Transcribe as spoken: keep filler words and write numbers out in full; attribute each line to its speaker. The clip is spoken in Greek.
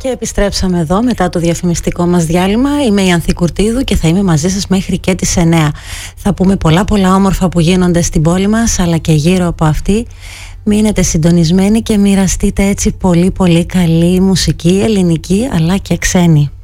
Speaker 1: Και επιστρέψαμε εδώ μετά το διαφημιστικό μας διάλειμμα. Είμαι η Ανθή Κουρτίδου και θα είμαι μαζί σας μέχρι και τις εννέα. Θα πούμε πολλά πολλά όμορφα που γίνονται στην πόλη μας, αλλά και γύρω από αυτή. Μείνετε συντονισμένοι και μοιραστείτε έτσι πολύ πολύ καλή μουσική, ελληνική αλλά και ξένη.